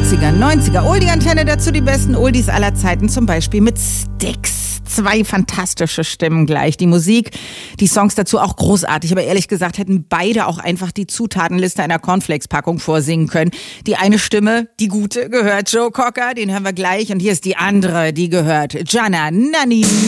80er, 90er, Oldie-Antenne, dazu die besten Oldies aller Zeiten, zum Beispiel mit Styx. 2 fantastische Stimmen gleich. Die Musik, die Songs dazu auch großartig, aber ehrlich gesagt hätten beide auch einfach die Zutatenliste einer Cornflakes-Packung vorsingen können. Die eine Stimme, die gute, gehört Joe Cocker, den hören wir gleich, und hier ist die andere, die gehört Gianna Nannini.